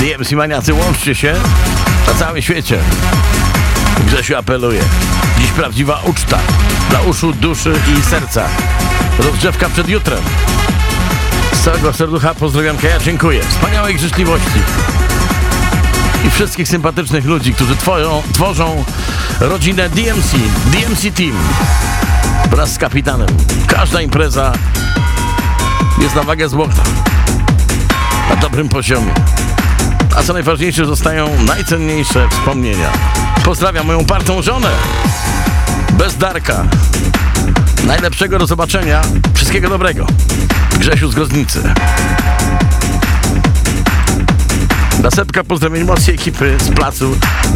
DMC maniacy, łączcie się na całym świecie. Grzesiu apeluje. Dziś prawdziwa uczta dla uszu, duszy i serca. Rozgrzewka przed jutrem. Z całego serducha pozdrowionka, ja dziękuję. Wspaniałej życzliwości. I wszystkich sympatycznych ludzi, którzy tworzą rodzinę DMC Team. Wraz z kapitanem. Każda impreza jest na wagę złota. Na dobrym poziomie. A co najważniejsze, zostają najcenniejsze wspomnienia. Pozdrawiam moją partą żonę. Bez Darka. Najlepszego, do zobaczenia. Wszystkiego dobrego. Grzesiu z Groznicy. Nasepka pozdrowień mocy ekipy z placu